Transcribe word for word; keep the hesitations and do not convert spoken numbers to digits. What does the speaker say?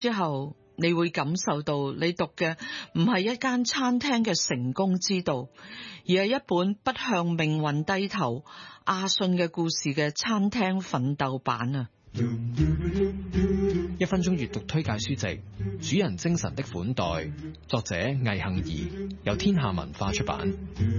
之後，你會感受到你讀嘅唔係一間餐廳嘅成功之道，而係一本不向命運低頭阿信嘅故事嘅餐廳奮鬥版啊！ 一分鐘閱讀推介書籍《主人精神的款待》，作者魏幸兒，由天下文化出版。